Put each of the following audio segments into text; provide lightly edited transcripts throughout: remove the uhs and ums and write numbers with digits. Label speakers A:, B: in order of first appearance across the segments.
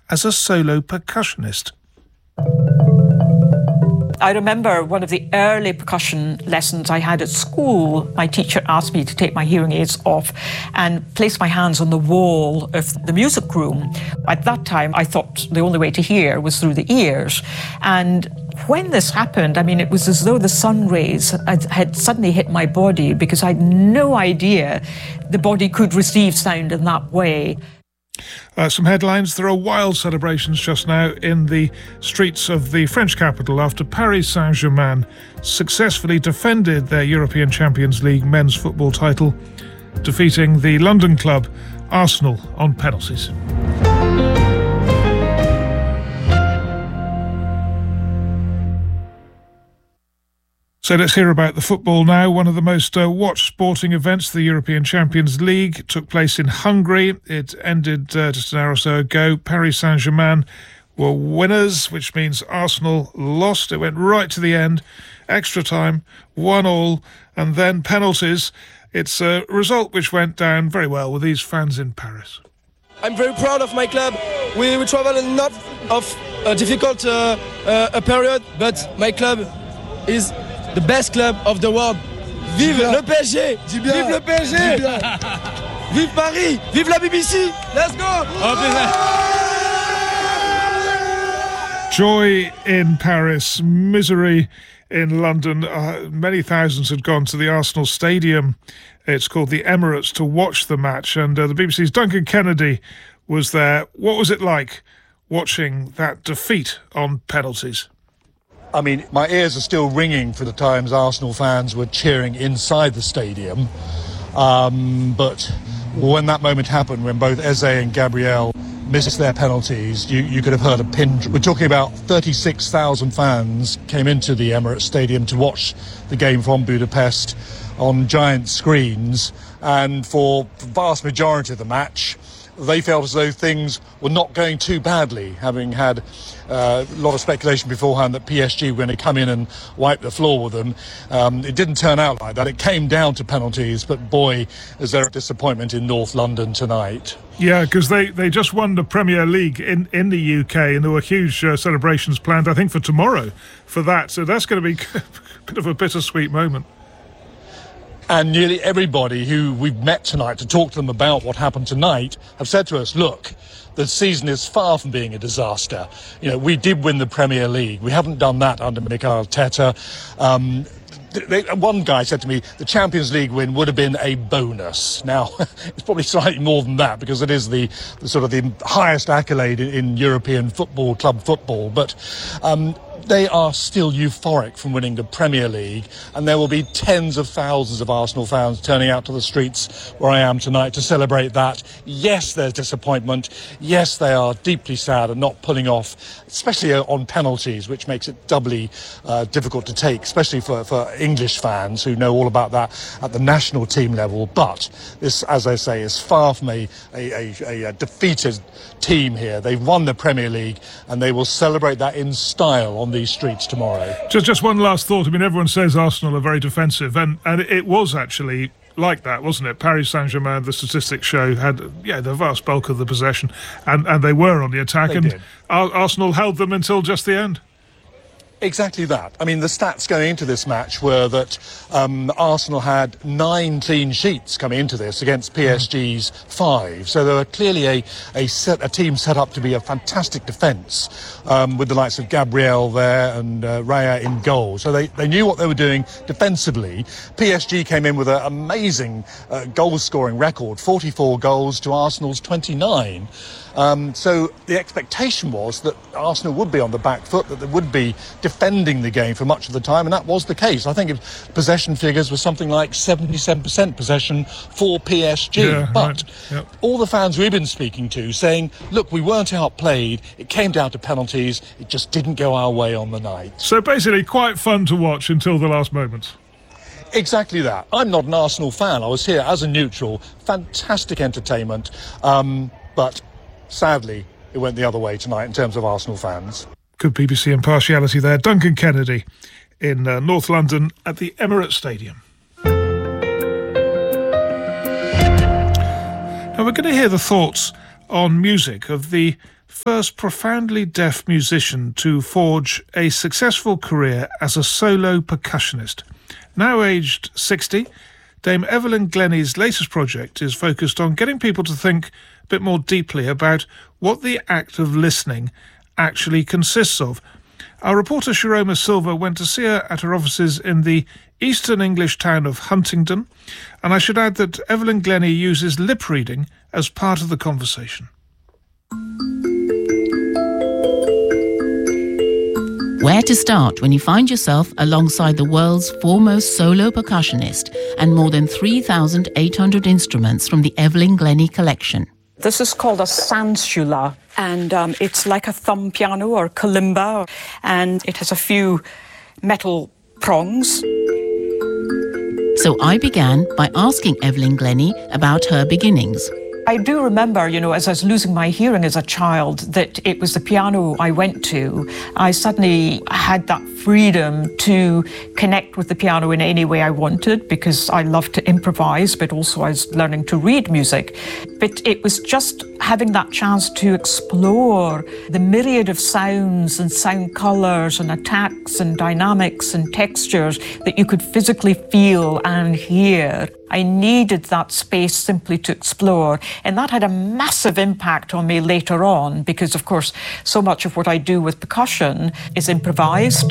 A: as a solo percussionist.
B: I remember one of the early percussion lessons I had at school. My teacher asked me to take my hearing aids off and place my hands on the wall of the music room. At that time, I thought the only way to hear was through the ears. And when this happened, I mean, it was as though the sun rays had suddenly hit my body, because I had no idea the body could receive sound in that way.
A: Some headlines. There are wild celebrations just now in the streets of the French capital after Paris Saint-Germain successfully defended their European Champions League men's football title, defeating the London club Arsenal on penalties. So let's hear about the football now. One of the most watched sporting events, the European Champions League, took place in Hungary. It ended just an hour or so ago. Paris Saint-Germain were winners, which means Arsenal lost. It went right to the end. Extra time, 1-1, and then penalties. It's a result which went down very well with these fans in Paris.
C: I'm very proud of my club. We traveled enough of a difficult period, but my club is the best club of the world. Vive le PSG! Vive le PSG! Vive Paris! Vive la BBC! Let's go!
A: Joy in Paris, misery in London. Many thousands had gone to the Arsenal stadium. It's called the Emirates to watch the match, and the BBC's Duncan Kennedy was there. What was it like watching that defeat on penalties?
D: I mean, my ears are still ringing for the times Arsenal fans were cheering inside the stadium. But when that moment happened, when both Eze and Gabriel missed their penalties, you could have heard a pin. We're talking about 36,000 fans came into the Emirates Stadium to watch the game from Budapest on giant screens. And for the vast majority of the match, they felt as though things were not going too badly, having had a lot of speculation beforehand that PSG were going to come in and wipe the floor with them. It didn't turn out like that. It came down to penalties, but boy, is there a disappointment in North London tonight.
A: Yeah, because they just won the Premier League in the UK, and there were huge celebrations planned, I think, for tomorrow for that. So that's going to be a bit of a bittersweet moment.
D: And nearly everybody who we've met tonight to talk to them about what happened tonight have said to us, look, the season is far from being a disaster. You know, we did win the Premier League. We haven't done that under Mikel Arteta. One guy said to me, the Champions League win would have been a bonus. Now, it's probably slightly more than that, because it is the sort of the highest accolade in European football, club football. But they are still euphoric from winning the Premier League, and there will be tens of thousands of Arsenal fans turning out to the streets where I am tonight to celebrate that. Yes, there's disappointment. Yes, they are deeply sad and not pulling off, especially on penalties, which makes it doubly difficult to take, especially for English fans who know all about that at the national team level. But this, as I say, is far from a defeated team here. They've won the Premier League, and they will celebrate that in style on these streets tomorrow.
A: Just one last thought. I mean, everyone says Arsenal are very defensive, and it was actually like that, wasn't it? Paris Saint-Germain, the statistics show, had the vast bulk of the possession, and they were on the attack, and Arsenal held them until just the end.
D: Exactly that. I mean, the stats going into this match were that Arsenal had 9 clean sheets coming into this against PSG's 5. So they were clearly a team set up to be a fantastic defence, with the likes of Gabriel there and Raya in goal. So they knew what they were doing defensively. PSG came in with an amazing goal-scoring record, 44 goals to Arsenal's 29. So the expectation was that Arsenal would be on the back foot, that they would be defending the game for much of the time, and that was the case. I think possession figures were something like 77% possession for PSG. But all the fans we've been speaking to saying, look, we weren't outplayed, it came down to penalties, it just didn't go our way on the night.
A: So basically quite fun to watch until the last moments.
D: Exactly that. I'm not an Arsenal fan. I was here as a neutral. Fantastic entertainment. But sadly, it went the other way tonight in terms of Arsenal fans.
A: Good BBC impartiality there. Duncan Kennedy in North London at the Emirates Stadium. Now we're going to hear the thoughts on music of the first profoundly deaf musician to forge a successful career as a solo percussionist. Now aged 60, Dame Evelyn Glennie's latest project is focused on getting people to think a bit more deeply about what the act of listening actually consists of. Our reporter Shiroma Silva went to see her at her offices in the eastern English town of Huntingdon, and I should add that Evelyn Glennie uses lip reading as part of the conversation.
E: Where to start when you find yourself alongside the world's foremost solo percussionist and more than 3,800 instruments from the Evelyn Glennie collection?
B: This is called a sansula, and it's like a thumb piano or kalimba, and it has a few metal prongs.
E: So I began by asking Evelyn Glennie about her beginnings.
B: I do remember, as I was losing my hearing as a child, that it was the piano I went to. I suddenly had that freedom to connect with the piano in any way I wanted, because I loved to improvise, but also I was learning to read music. But it was just having that chance to explore the myriad of sounds and sound colours and attacks and dynamics and textures that you could physically feel and hear. I needed that space simply to explore, and that had a massive impact on me later on, because of course so much of what I do with percussion is improvised.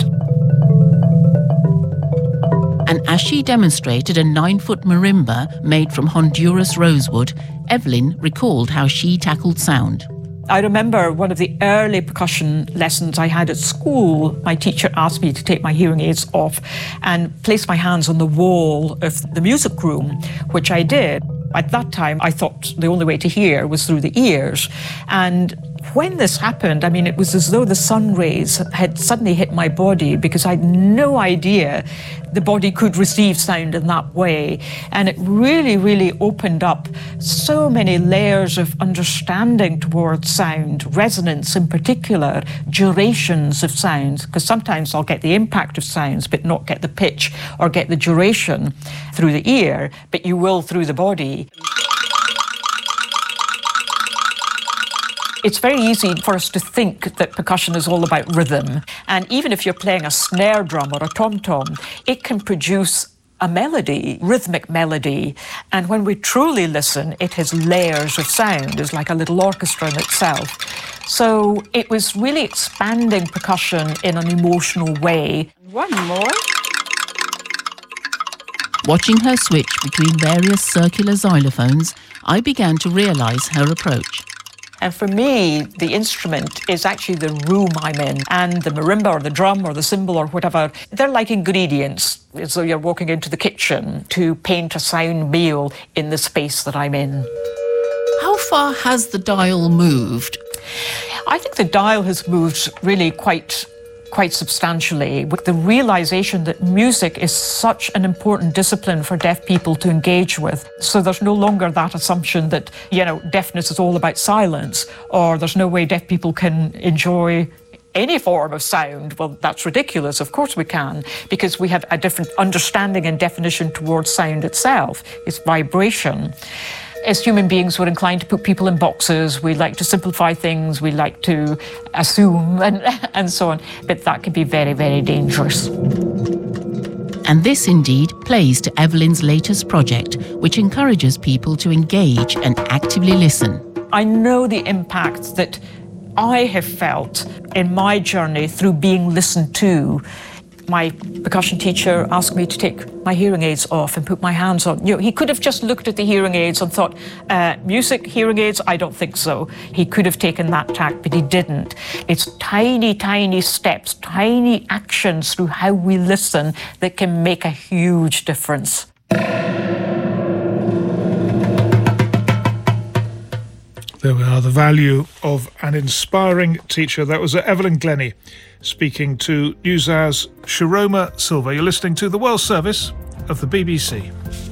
E: And as she demonstrated a 9-foot marimba made from Honduras rosewood, Evelyn recalled how she tackled sound.
B: I remember one of the early percussion lessons I had at school. My teacher asked me to take my hearing aids off and place my hands on the wall of the music room, which I did. At that time, I thought the only way to hear was through the ears. And when this happened, it was as though the sun rays had suddenly hit my body, because I had no idea the body could receive sound in that way. And it really, really opened up so many layers of understanding towards sound, resonance in particular, durations of sounds, because sometimes I'll get the impact of sounds but not get the pitch or get the duration through the ear, but you will through the body. It's very easy for us to think that percussion is all about rhythm. And even if you're playing a snare drum or a tom-tom, it can produce a melody, rhythmic melody. And when we truly listen, it has layers of sound. It's like a little orchestra in itself. So it was really expanding percussion in an emotional way. One more.
E: Watching her switch between various circular xylophones, I began to realise her approach.
B: And for me, the instrument is actually the room I'm in. And the marimba or the drum or the cymbal or whatever, they're like ingredients, as though you're walking into the kitchen to paint a sound meal in the space that I'm in.
E: How far has the dial moved?
B: I think the dial has moved really quite substantially, with the realization that music is such an important discipline for deaf people to engage with. So there's no longer that assumption that, deafness is all about silence, or there's no way deaf people can enjoy any form of sound. Well, that's ridiculous. Of course we can, because we have a different understanding and definition towards sound itself. It's vibration. As human beings, we're inclined to put people in boxes. We like to simplify things. We like to assume and so on. But that can be very, very dangerous.
E: And this indeed plays to Evelyn's latest project, which encourages people to engage and actively listen.
B: I know the impact that I have felt in my journey through being listened to. My percussion teacher asked me to take my hearing aids off and put my hands on. He could have just looked at the hearing aids and thought, music, hearing aids, I don't think so. He could have taken that tack, but he didn't. It's tiny, tiny steps, tiny actions through how we listen that can make a huge difference.
A: There we are, the value of an inspiring teacher. That was Evelyn Glennie speaking to NewsHour's Shiroma Silva. You're listening to the World Service of the BBC.